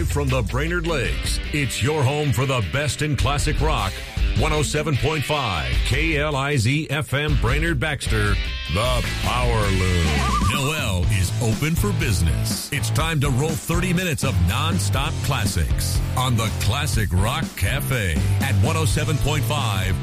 Live from the Brainerd Lakes, it's your home for the best in classic rock. 107.5 KLIZ FM Brainerd Baxter, the Power Loom. Noel is open for business. It's time to roll 30 minutes of non-stop classics on the Classic Rock Cafe at 107.5